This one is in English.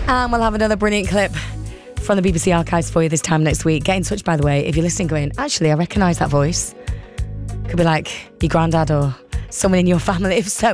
And we'll have another brilliant clip from the BBC archives for you this time next week. Get in touch, by the way, if you're listening going, actually, I recognise that voice. Could be like your granddad or someone in your family. If so,